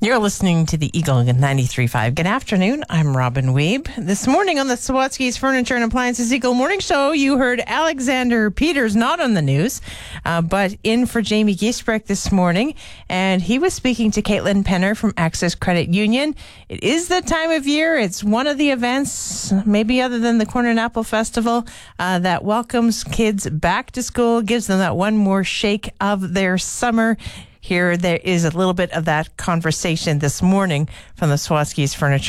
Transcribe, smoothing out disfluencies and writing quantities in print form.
You're listening to the Eagle 93.5. Good afternoon. I'm Robin Weeb. This morning on the Sawatsky's Furniture and Appliances Eagle Morning Show, you heard Alexander Peters not on the news, but in for Jamie Giesbrecht this morning. And he was speaking to Caitlin Penner from Access Credit Union. It is the time of year. It's one of the events, maybe other than the Corn and Apple Festival, that welcomes kids back to school, gives them that one more shake of their summer. Here, there is a little bit of that conversation this morning from the Sawatsky's Furniture